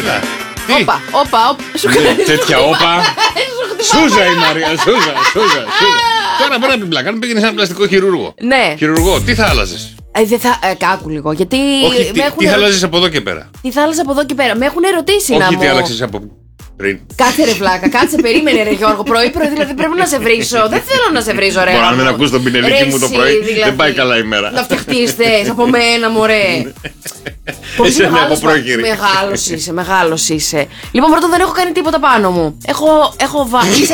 Έλα. Όπα. Τέτοια όπα. Σούζα η Μαρία, Σούζα. Τώρα μπορεί να πει πλάκα, αν πήγαινε σε ένα πλαστικό χειρούργο. Ναι. Χειρουργό, τι θα άλλαζες? Δεν θα. Κάκου λίγο. Γιατί. Όχι, τι θα άλλαζες από εδώ και πέρα? Τι θα άλλαζα από εδώ και πέρα. Με έχουν ερωτήσει να Όχι, μου. τι άλλαξες από πριν. Κάτσε ρε βλάκα, κάτσε, περίμενε ρε Γιώργο. Πρωί, δηλαδή πρέπει να σε βρίσω. Δεν θέλω να σε βρίσω, ρε. Μπορώ να μην ακούς τον πινελίκι μου το πρωί. Δηλαδή, δεν πάει καλά η μέρα. Να φτιαχτείς θες από μένα, μωρέ. Εσένα από πρόγυρη. Μεγάλος είσαι. Λοιπόν, πρώτον δεν έχω κάνει τίποτα πάνω μου. Έχω βάλει. Ίσα.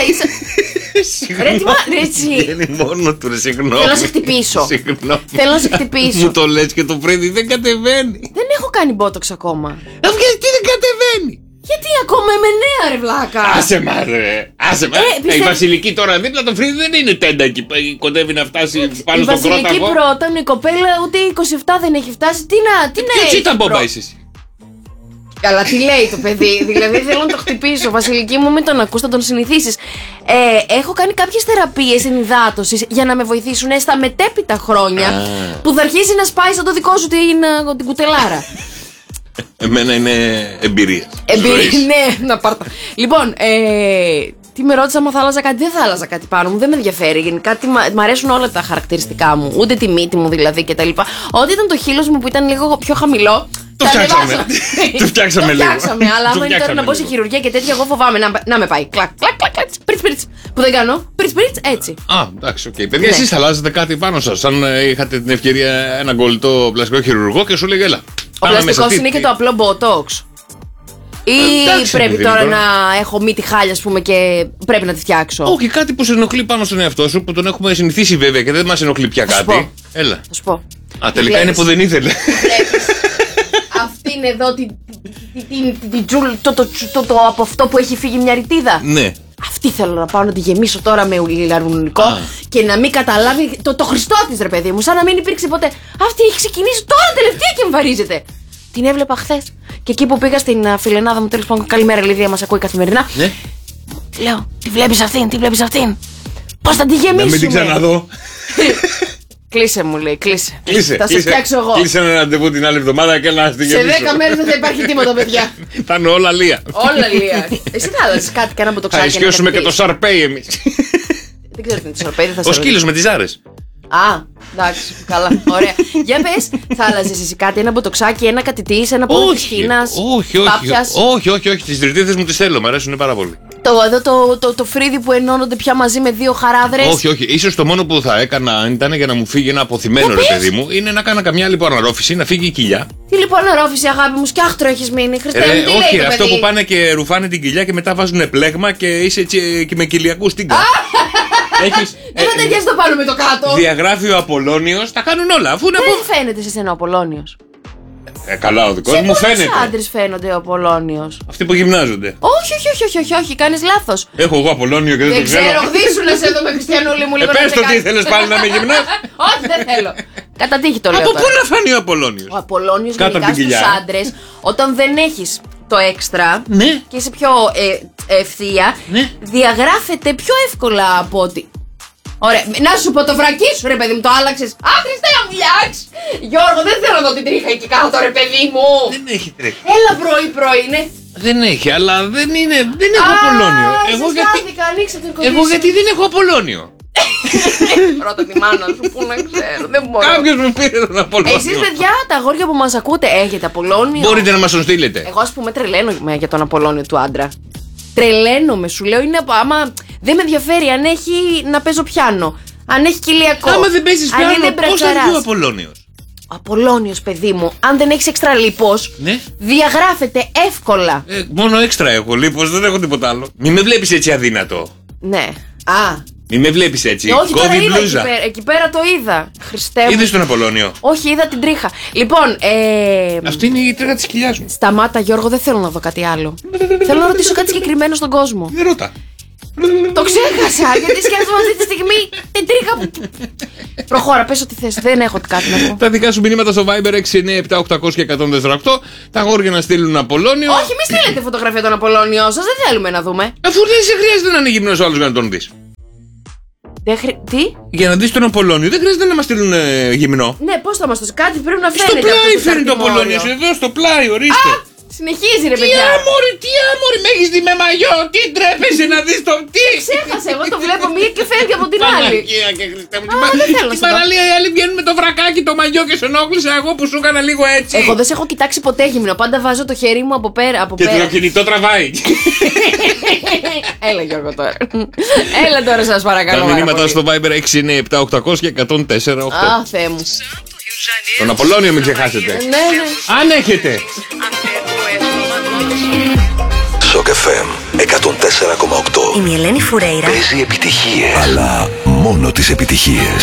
Ρε, βγαίνει μόνο του, ρε, συγγνώμη. Θέλω να σε χτυπήσω. Θέλω να σε χτυπήσω. Μου το λες και το φρύδι δεν κατεβαίνει. Δεν έχω κάνει μπότοξ ακόμα. Γιατί δεν κατεβαίνει? Γιατί ακόμα είμαι νέα, ρε βλάκα. Άσε μα, ρε. Η Βασιλική τώρα δίπλα το φρύδι δεν είναι τέντα εκεί. Κοντεύει να φτάσει πάνω στον κρόταφο. Η Βασιλική πρώτον, η κοπέλα ούτε 27 δεν έχει φτάσει. Τι να ποιος ήταν μπόμπα είσαι? Καλά, τι λέει το παιδί. Δηλαδή θέλω να το χτυπήσω. Βασιλική μου, μην τον ακούς, θα τον συνηθίσεις. Έχω κάνει κάποιες θεραπείες ενυδάτωσης για να με βοηθήσουν στα μετέπειτα χρόνια που θα αρχίσει να σπάει σαν το δικό σου την κουτελάρα. Εμένα είναι εμπειρία. Ναι, να πάρτα. Λοιπόν, τι με ρώτησα, άμα θα άλλαζα κάτι? Δεν θα άλλαζα κάτι πάνω μου, δεν με ενδιαφέρει. Γενικά μ' αρέσουν όλα τα χαρακτηριστικά μου. Ούτε τη μύτη μου δηλαδή κτλ. Ό,τι ήταν το χείλος μου που ήταν λίγο πιο χαμηλό. Το φτιάξαμε. Το φτιάξαμε λίγο. Αλλά άμα είναι τώρα να μπω σε χειρουργία και τέτοια, εγώ φοβάμαι να με πάει. Κλακ, πριτς. Που δεν κάνω. Πριτς, έτσι. Α, εντάξει, οκ. Παιδιά, εσείς θα αλλάζετε κάτι πάνω σας? Αν είχατε την ευκαιρία ένα κολλητό πλαστικό χειρουργό και σου λέγε έλα. Ο πλαστικός είναι και το απλό botox. Ή πρέπει τώρα να έχω μύτη χάλια, ας πούμε, και πρέπει να τη φτιάξω? Όχι, κάτι που σε ενοχλεί πάνω στον εαυτό σου, που τον έχουμε συνηθίσει βέβαια και δεν μας ενοχλεί πια κάτι. Έλα. Θα σου πω. Α, τελικά είναι που δεν ήθελε. Αυτήν εδώ την τζουλ, το από αυτό που έχει φύγει μια ρητίδα. Ναι. Αυτή θέλω να πάω να τη γεμίσω τώρα με ουλαρβουνικό και να μην καταλάβει το Χριστό της, ρε παιδί μου. Σαν να μην υπήρξε ποτέ. Αυτή έχει ξεκινήσει τώρα τελευταία και εμφανίζεται. Την έβλεπα χθες. Και εκεί που πήγα στην φιλενάδα μου, τέλος πάντων, καλημέρα Λιδία, μας ακούει καθημερινά. Ναι. Λέω, τη βλέπεις αυτήν. Πώς θα τη γεμίσουμε? Να μην την ξαναδώ. Κλείσε μου, λέει, κλείσε. Θα σε φτιάξω εγώ. Κλείσε ένα ραντεβού την άλλη εβδομάδα και να στη γεμίσω. Σε 10 μέρες δεν θα υπάρχει τίποτα, παιδιά. Θα είναι όλα λία. Όλα λία. Εσύ θα άλλαζες κάτι, κανένα από το ξάκι? Θα ισχύσουμε και το Σαρπέι εμείς. Δεν ξέρω τι είναι το Σαρπέι, δεν θα σε Ο σκύλος με τις ζάρες. Α, εντάξει, καλά, ωραία. Για πες, θα άλλαζες εσύ κάτι, ένα μποτοξάκι, ένα κατητής, ένα πόδι της Κίνας? Όχι, τις ρητίδες μου τις θέλω, μου αρέσουν πάρα πολύ. Το φρύδι που ενώνονται πια μαζί με δύο χαράδρες. Όχι, ίσως το μόνο που θα έκανα ήταν για να μου φύγει ένα αποθυμένο, ρε παιδί μου, είναι να κάνα καμιά αναρρόφηση, να φύγει η κοιλιά. Τι αναρρόφηση, αγάπη μου, σκιάχτρο έχεις μείνει, Χριστέ μου, τι όχι, λέει, αυτό που πάνε και ρουφάνε την κοιλιά και μετά βάζουν πλέγμα και είσαι έτσι και με κοιλιακού στίγκα. Δεν θα ταιριάζει το πάνω με το κάτω. Διαγράφει ο Απολλώνιος, τα κάνουν όλα. Αφού να δεν φαίνεται σε σένα ο Απολλώνιος? Καλά, ο δικός μου φαίνεται. Σε άντρες φαίνονται ο Απολλώνιος? Αυτοί που γυμνάζονται. Όχι, κάνεις λάθος. Έχω εγώ Απολλώνιο και δεν το ξέρω. Δεν ξέρω, γδίσου να σε δω με Χριστιανούλη μου λίγο. Πες το τι ήθελες πάλι να με γυμνάς. Όχι, δεν θέλω. Κατά τύχη το λέω. Από πού να φανεί ο Απολλώνιος? Ο Απολλώνιος γενικά στους άντρες, όταν δεν έχεις το έξτρα και είσαι πιο ευθεία, διαγράφεται πιο εύκολα από ότι. Ωραία, να σου πω το βρακί σου, ρε παιδί μου, το άλλαξες. Α, Χριστέ μου, λιάξ! Γιώργο, δεν θέλω να δω την τρίχα εκεί κάτω, ρε παιδί μου. Δεν έχει τρίχα. Έλα πρωί, ναι. Δεν έχει, αλλά δεν έχω Απολλώνιο. Εγώ γιατί δεν έχω Απολλώνιο? Ρώτα τη μάνα σου, πού να ξέρω, δεν μπορώ. Κάποιος μου πήρε τον Απολλώνιο. Εσείς, παιδιά, τα αγόρια που μας ακούτε, έχετε Απολλώνιο? Μπορείτε να μας τον στείλετε. Εγώ, ας πούμε, τρελαίνομαι για τον Απολλώνιο του άντρα. Τρελαίνομαι, σου λέω, είναι άμα δεν με ενδιαφέρει αν έχει να παίζω πιάνο, αν έχει κοιλιακό. Άμα δεν παίζεις πιάνο, πώς θα βγει ο Απολλώνιος? Απολλώνιος, παιδί μου, αν δεν έχεις έξτρα λίπος, διαγράφεται εύκολα. Μόνο έξτρα έχω λίπος, δεν έχω τίποτα άλλο. Μη με βλέπεις έτσι αδύνατο. Ναι. Μη με βλέπεις έτσι. Όχι, τώρα είδα εκεί πέρα το είδα. Χριστέ μου. Είδες τον Απολλώνιο? Όχι, είδα την τρίχα. Λοιπόν, αυτή είναι η τρίχα της κοιλιάς μου. Σταμάτα, Γιώργο, δεν θέλω να δω κάτι άλλο. Θέλω να ρωτήσω κάτι συγκεκριμένο στον κόσμο. Δεν ρώτα. Το ξέχασα, γιατί σκέφτομαι αυτή τη στιγμή την τρίχα. Προχώρα, πες ό,τι θες, δεν έχω κάτι να πω. Τα δικά σου μηνύματα στο Viber 697-800 και 148. Τα αγόρια να στείλουν Απολλώνιο. Όχι, μη στείλετε φωτογραφία των Απολλώνιων σας, δεν θέλουμε να δούμε. Αφού δεν σε χρειάζεται να είναι γυμνός ο άλλος για να τον δεις. Τι? Για να δεις τον Απολλώνιο δεν χρειάζεται να μας στείλουν γυμνό. Ναι, πώς θα μας το κάτι πρέπει να φαίνεται. Στο πλάι φέρνει το Απολλώνιο, εδώ στο πλάι, ορίστε. Συνεχίζει ρε παιδιά. Τι άμορι, με έχεις δει με μαγιό. Τι ντρέπεσαι να δεις το τι. Ξέχασε, εγώ το βλέπω μία και φεύγει από την άλλη. Παναγία και Χριστέ μου. δεν θέλω να Στην σε δω. παραλία οι άλλοι βγαίνουν με το βρακάκι, το μαγιό και σε ενόχλησα εγώ που σου έκανα λίγο έτσι. Εγώ δεν σε έχω κοιτάξει ποτέ γυμνό. Πάντα βάζω το χέρι μου από πέρα. Και το κινητό τραβάει. Έλα Γιώργο τώρα. Έλα τώρα σας παρακαλώ. Τα μηνύματα στο Viber 697-800 και 104-8. Α, Θεέ μου. Τον Απολλώνιο μην ξεχάσετε. Ναι. Αν έχετε. Σοκ FM 104,8. Είμαι η Ελένη Φουρέιρα. Παίζει επιτυχίες. Αλλά μόνο τις επιτυχίες.